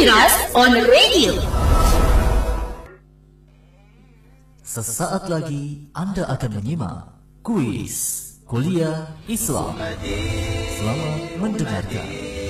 Miras on Radio. Sesaat lagi Anda akan menyimak kuis Kuliah Islam. Selamat mendengarkan.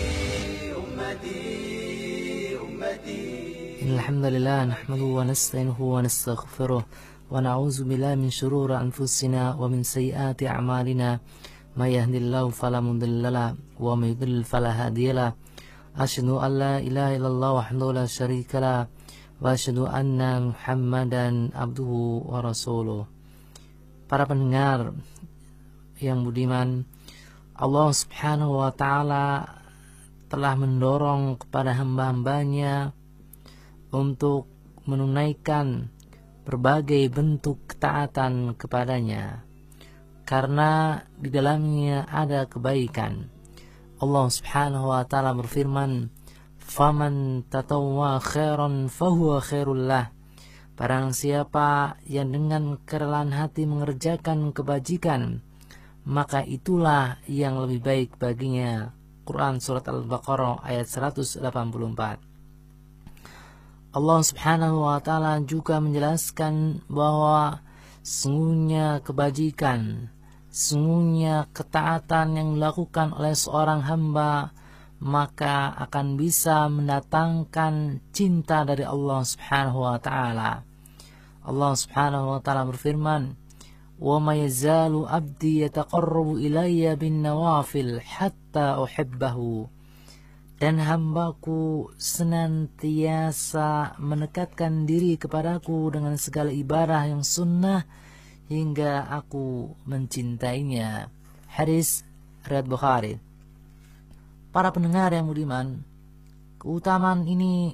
Alhamdulillah nahmaduhu wa nasta'inuhu wa nastaghfiruh wa na'udzu billahi min shururi anfusina wa min sayyiati a'malina may yahdihillahu fala mudilla lahu wa may yudlil fala hadiya lahu. Asyhadu an la ilaha illallah wahdahu la syarika lahu wa asyhadu anna Muhammadan abduhu wa rasuluh. Para pendengar yang budiman, Allah Subhanahu wa taala telah mendorong kepada hamba-hambanya untuk menunaikan berbagai bentuk ketaatan kepadanya, karena di dalamnya ada kebaikan. Allah Subhanahu wa taala berfirman, "Faman tatawwa khairan fahuwa khairul lah." Barang siapa yang dengan kerelaan hati mengerjakan kebajikan, maka itulah yang lebih baik baginya. Quran Surat Al-Baqarah ayat 184. Allah Subhanahu wa taala juga menjelaskan bahwa sungguhnya kebajikan, sungguhnya ketaatan yang dilakukan oleh seorang hamba maka akan bisa mendatangkan cinta dari Allah Subhanahu wa taala. Allah Subhanahu wa taala berfirman, "Wa ma yazalu 'abdi yataqarrabu ilayya bin nawafil hatta uhibbahu." Dan hambaku senantiasa mendekatkan diri kepadaku dengan segala ibadah yang sunnah hingga aku mencintainya. Hadis riwayat Bukhari. Para pendengar yang budiman, keutamaan ini